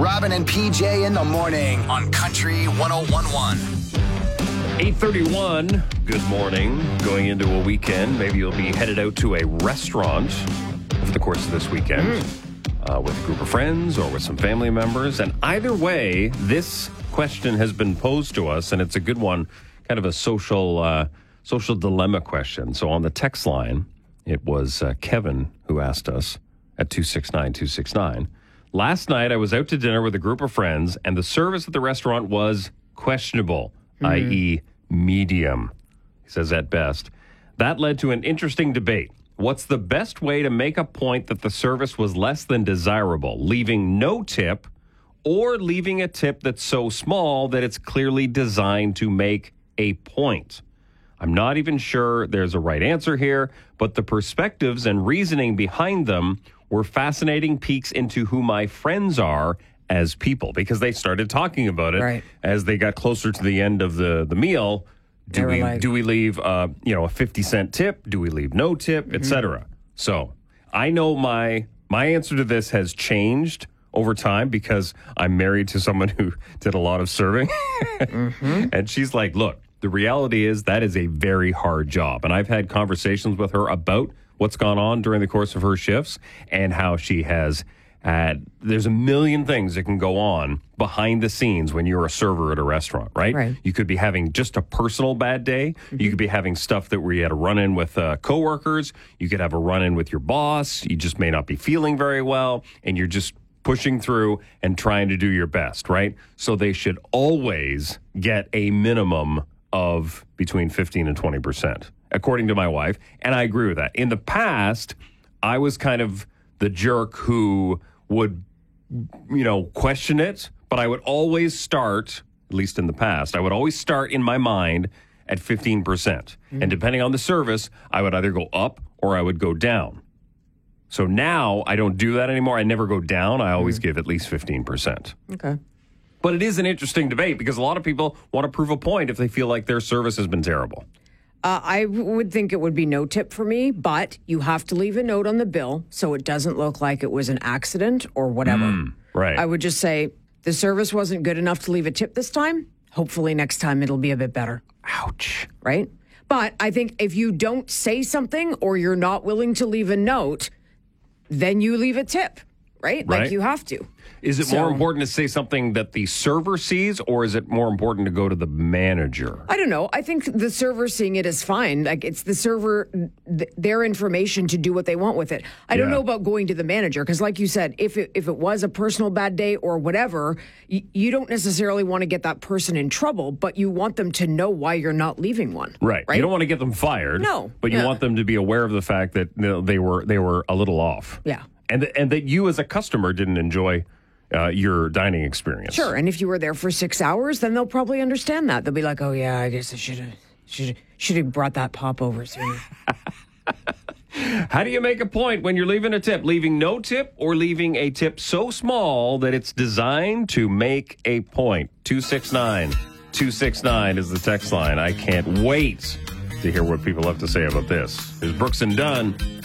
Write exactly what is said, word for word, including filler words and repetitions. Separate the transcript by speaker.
Speaker 1: Robin and P J in the morning on Country one oh one point one.
Speaker 2: eight thirty-one, good morning. Going into a weekend. Maybe you'll be headed out to a restaurant over the course of this weekend mm. uh, with a group of friends or with some family members. And either way, this question has been posed to us, and it's a good one, kind of a social, uh, social dilemma question. So on the text line, it was uh, Kevin who asked us at two six nine two six nine. Last night, I was out to dinner with a group of friends, and the service at the restaurant was questionable, mm. that is medium, he says at best. That led to an interesting debate. What's the best way to make a point that the service was less than desirable? Leaving no tip or leaving a tip that's so small that it's clearly designed to make a point? I'm not even sure there's a right answer here, but the perspectives and reasoning behind them were fascinating peeks into who my friends are as people, because they started talking about it
Speaker 3: right.
Speaker 2: as they got closer to the end of the, the meal. Do we
Speaker 3: like,
Speaker 2: do we leave uh, you know a fifty cent tip? Do we leave no tip, mm-hmm. et cetera? So I know my my answer to this has changed over time because I'm married to someone who did a lot of serving, mm-hmm. and she's like, look, the reality is that is a very hard job, and I've had conversations with her about what's gone on during the course of her shifts and how she has had, there's a million things that can go on behind the scenes when you're a server at a restaurant, right?
Speaker 3: Right.
Speaker 2: You could be having just a personal bad day. Mm-hmm. You could be having stuff that where you had a run-in with uh, coworkers. You could have a run-in with your boss. You just may not be feeling very well, and you're just pushing through and trying to do your best, right? So they should always get a minimum of between fifteen and twenty percent, according to my wife. And I agree with that. In the past, I was kind of the jerk who would, you know, question it, but I would always start, at least in the past, I would always start in my mind at fifteen percent. Mm-hmm. And depending on the service, I would either go up or I would go down. So now I don't do that anymore. I never go down. I always mm-hmm. give at least fifteen percent.
Speaker 3: Okay.
Speaker 2: But it is an interesting debate because a lot of people want to prove a point if they feel like their service has been terrible.
Speaker 3: Uh, I would think it would be no tip for me, but you have to leave a note on the bill so it doesn't look like it was an accident or whatever.
Speaker 2: Mm, right.
Speaker 3: I would just say the service wasn't good enough to leave a tip this time. Hopefully next time it'll be a bit better.
Speaker 2: Ouch.
Speaker 3: Right? But I think if you don't say something or you're not willing to leave a note, then you leave a tip, right?
Speaker 2: Right.
Speaker 3: Like you have to.
Speaker 2: Is it
Speaker 3: so,
Speaker 2: more important to say something that the server sees, or is it more important to go to the manager?
Speaker 3: I don't know. I think the server seeing it is fine. Like it's the server, th- their information to do what they want with it. I don't
Speaker 2: yeah.
Speaker 3: know about going to the manager because, like you said, if it, if it was a personal bad day or whatever, y- you don't necessarily want to get that person in trouble, but you want them to know why you're not leaving one.
Speaker 2: Right.
Speaker 3: Right.
Speaker 2: You don't want to get them fired.
Speaker 3: No.
Speaker 2: But you
Speaker 3: yeah.
Speaker 2: want them to be aware of the fact that you know, they were they were a little off.
Speaker 3: Yeah.
Speaker 2: And th- and that you as a customer didn't enjoy Uh, your dining experience.
Speaker 3: Sure, and if you were there for six hours, then they'll probably understand that. They'll be like, "Oh yeah, I guess I should have should should have brought that pop over sooner."
Speaker 2: How do you make a point when you're leaving a tip? Leaving no tip or leaving a tip so small that it's designed to make a point? two six nine two six nine is the text line. I can't wait to hear what people have to say about this. There's Brooks and Dunn.